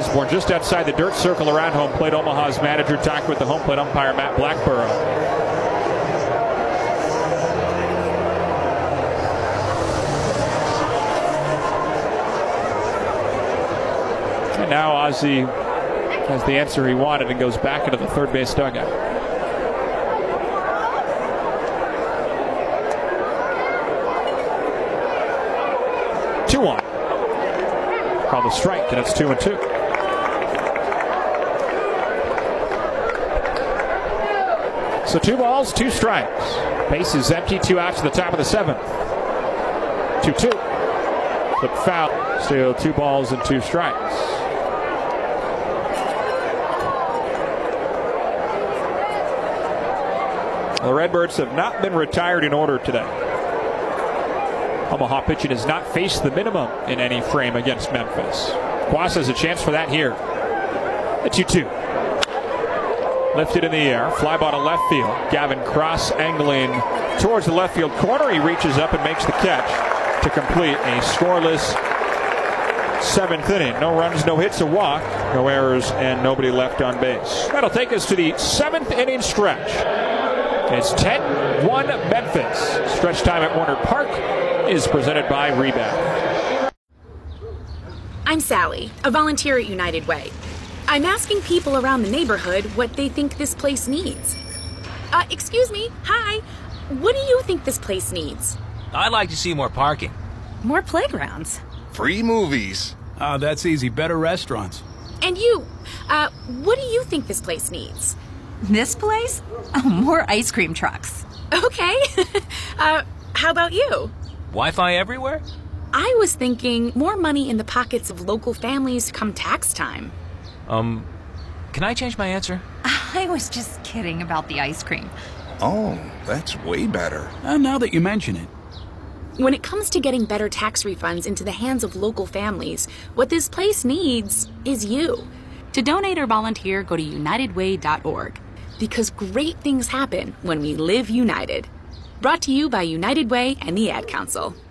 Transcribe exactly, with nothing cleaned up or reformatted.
Osborne just outside the dirt circle around home plate. Omaha's manager talking with the home plate umpire, Matt Blackborough. And now Ozzie has the answer he wanted and goes back into the third base dugout. two one. Called a strike, and it's two and two. So two balls, two strikes. Base is empty, two outs to the top of the seventh. two two. Flip foul. Still two balls and two strikes. The Redbirds have not been retired in order today. Omaha pitching has not faced the minimum in any frame against Memphis. Quas has a chance for that here. The two two. Lifted in the air. Fly ball to left field. Gavin Cross angling towards the left field corner. He reaches up and makes the catch to complete a scoreless seventh inning. No runs, no hits, a walk, no errors, and nobody left on base. That'll take us to the seventh inning stretch. It's ten one Memphis. Stretch time at Warner Park is presented by Rebath. I'm Sally, a volunteer at United Way. I'm asking people around the neighborhood what they think this place needs. Uh, excuse me, hi. What do you think this place needs? I'd like to see more parking. More playgrounds. Free movies. Oh, that's easy. Better restaurants. And you, uh, what do you think this place needs? This place? Oh, more ice cream trucks. Okay. uh, how about you? Wi-Fi everywhere? I was thinking more money in the pockets of local families come tax time. Um, can I change my answer? I was just kidding about the ice cream. Oh, that's way better. Uh, now that you mention it. When it comes to getting better tax refunds into the hands of local families, what this place needs is you. To donate or volunteer, go to united way dot org. Because great things happen when we live united. Brought to you by United Way and the Ad Council.